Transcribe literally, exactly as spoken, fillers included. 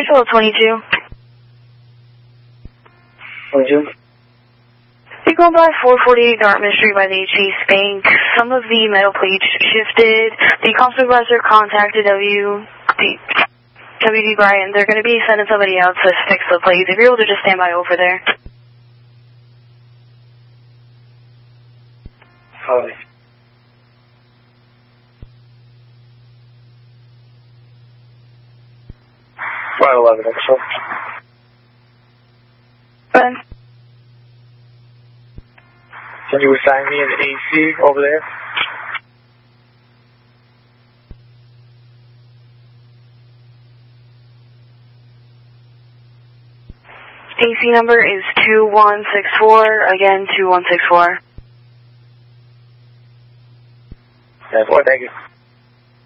Hello, twenty-two. twenty-two? You're going by four forty-eight Dartmouth Street by the H C Bank. Some of the metal plates shifted. The comp supervisor contacted W D, W D Bryant. They're going to be sending somebody out to fix the plates. If you're able to just stand by over there. Alright. five eleven, so. Ben? Can you assign me an A C over there? A C number is two one six four, again two one six four. Yeah, boy, thank you.